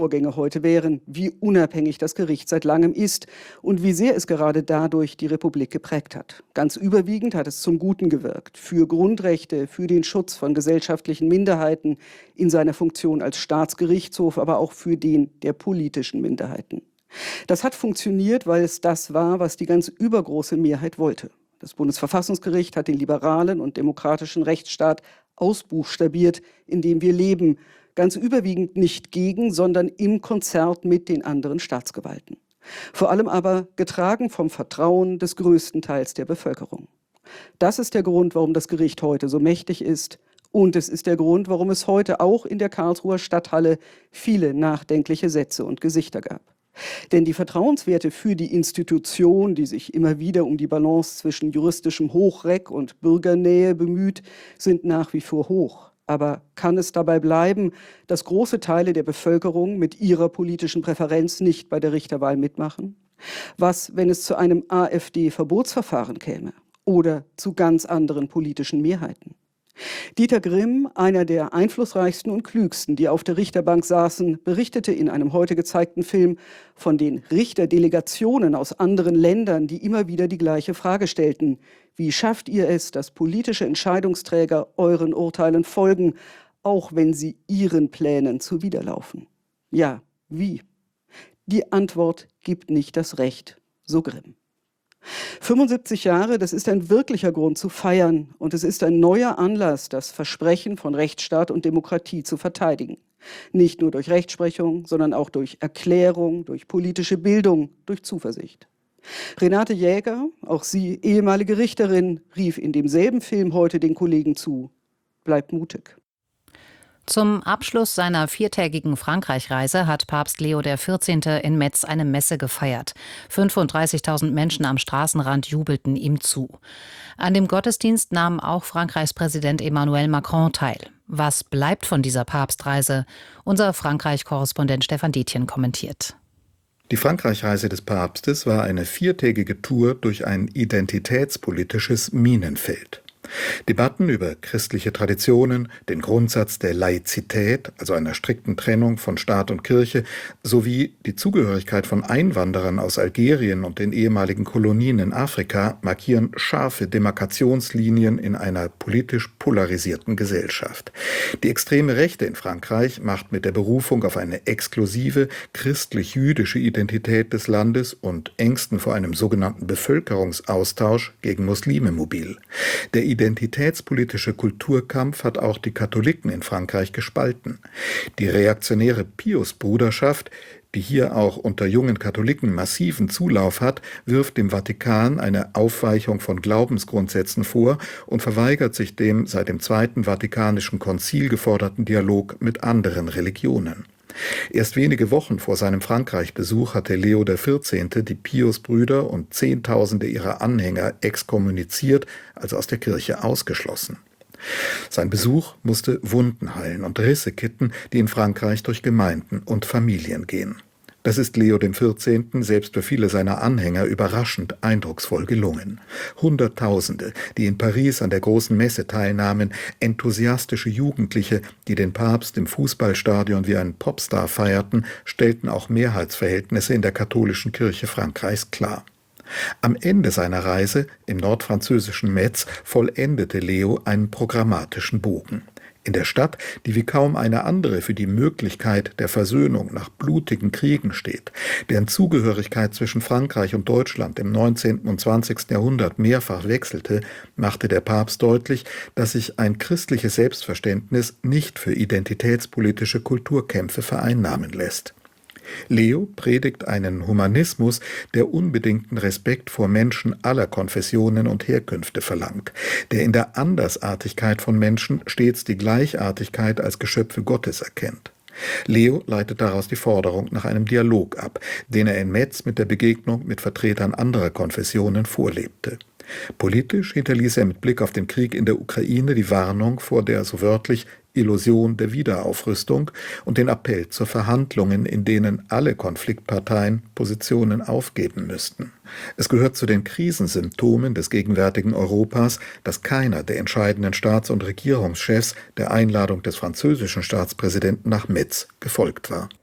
Vorgänge heute wären, wie unabhängig das Gericht seit langem ist und wie sehr es gerade dadurch die Republik geprägt hat. Ganz überwiegend hat es zum Guten gewirkt, für Grundrechte, für den Schutz von gesellschaftlichen Minderheiten in seiner Funktion als Staatsgerichtshof, aber auch für den der politischen Minderheiten. Das hat funktioniert, weil es das war, was die ganz übergroße Mehrheit wollte. Das Bundesverfassungsgericht hat den liberalen und demokratischen Rechtsstaat ausbuchstabiert, in dem wir leben, ganz überwiegend nicht gegen, sondern im Konzert mit den anderen Staatsgewalten. Vor allem aber getragen vom Vertrauen des größten Teils der Bevölkerung. Das ist der Grund, warum das Gericht heute so mächtig ist. Und es ist der Grund, warum es heute auch in der Karlsruher Stadthalle viele nachdenkliche Sätze und Gesichter gab. Denn die Vertrauenswerte für die Institution, die sich immer wieder um die Balance zwischen juristischem Hochreck und Bürgernähe bemüht, sind nach wie vor hoch. Aber kann es dabei bleiben, dass große Teile der Bevölkerung mit ihrer politischen Präferenz nicht bei der Richterwahl mitmachen? Was, wenn es zu einem AfD-Verbotsverfahren käme oder zu ganz anderen politischen Mehrheiten? Dieter Grimm, einer der einflussreichsten und klügsten, die auf der Richterbank saßen, berichtete in einem heute gezeigten Film von den Richterdelegationen aus anderen Ländern, die immer wieder die gleiche Frage stellten: Wie schafft ihr es, dass politische Entscheidungsträger euren Urteilen folgen, auch wenn sie ihren Plänen zuwiderlaufen? Ja, wie? Die Antwort gibt nicht das Recht, so Grimm. 75 Jahre, das ist ein wirklicher Grund zu feiern und es ist ein neuer Anlass, das Versprechen von Rechtsstaat und Demokratie zu verteidigen. Nicht nur durch Rechtsprechung, sondern auch durch Erklärung, durch politische Bildung, durch Zuversicht. Renate Jäger, auch sie ehemalige Richterin, rief in demselben Film heute den Kollegen zu: Bleibt mutig. Zum Abschluss seiner 4-tägigen Frankreich-Reise hat Papst Leo XIV. In Metz eine Messe gefeiert. 35.000 Menschen am Straßenrand jubelten ihm zu. An dem Gottesdienst nahm auch Frankreichs Präsident Emmanuel Macron teil. Was bleibt von dieser Papstreise? Unser Frankreich-Korrespondent Stefan Dietjen kommentiert. Die Frankreich-Reise des Papstes war eine 4-tägige Tour durch ein identitätspolitisches Minenfeld. Debatten über christliche Traditionen, den Grundsatz der Laizität, also einer strikten Trennung von Staat und Kirche, sowie die Zugehörigkeit von Einwanderern aus Algerien und den ehemaligen Kolonien in Afrika markieren scharfe Demarkationslinien in einer politisch polarisierten Gesellschaft. Die extreme Rechte in Frankreich macht mit der Berufung auf eine exklusive christlich-jüdische Identität des Landes und Ängsten vor einem sogenannten Bevölkerungsaustausch gegen Muslime mobil. Der identitätspolitische Kulturkampf hat auch die Katholiken in Frankreich gespalten. Die reaktionäre Pius-Bruderschaft, die hier auch unter jungen Katholiken massiven Zulauf hat, wirft dem Vatikan eine Aufweichung von Glaubensgrundsätzen vor und verweigert sich dem seit dem Zweiten Vatikanischen Konzil geforderten Dialog mit anderen Religionen. Erst wenige Wochen vor seinem Frankreich-Besuch hatte Leo XIV. Die Pius-Brüder und Zehntausende ihrer Anhänger exkommuniziert, also aus der Kirche ausgeschlossen. Sein Besuch musste Wunden heilen und Risse kitten, die in Frankreich durch Gemeinden und Familien gehen. Das ist Leo XIV. Selbst für viele seiner Anhänger überraschend eindrucksvoll gelungen. Hunderttausende, die in Paris an der großen Messe teilnahmen, enthusiastische Jugendliche, die den Papst im Fußballstadion wie einen Popstar feierten, stellten auch Mehrheitsverhältnisse in der katholischen Kirche Frankreichs klar. Am Ende seiner Reise im nordfranzösischen Metz vollendete Leo einen programmatischen Bogen. In der Stadt, die wie kaum eine andere für die Möglichkeit der Versöhnung nach blutigen Kriegen steht, deren Zugehörigkeit zwischen Frankreich und Deutschland im 19. und 20. Jahrhundert mehrfach wechselte, machte der Papst deutlich, dass sich ein christliches Selbstverständnis nicht für identitätspolitische Kulturkämpfe vereinnahmen lässt. Leo predigt einen Humanismus, der unbedingten Respekt vor Menschen aller Konfessionen und Herkünfte verlangt, der in der Andersartigkeit von Menschen stets die Gleichartigkeit als Geschöpfe Gottes erkennt. Leo leitet daraus die Forderung nach einem Dialog ab, den er in Metz mit der Begegnung mit Vertretern anderer Konfessionen vorlebte. Politisch hinterließ er mit Blick auf den Krieg in der Ukraine die Warnung vor der, so wörtlich, Illusion der Wiederaufrüstung und den Appell zu Verhandlungen, in denen alle Konfliktparteien Positionen aufgeben müssten. Es gehört zu den Krisensymptomen des gegenwärtigen Europas, dass keiner der entscheidenden Staats- und Regierungschefs der Einladung des französischen Staatspräsidenten nach Metz gefolgt war.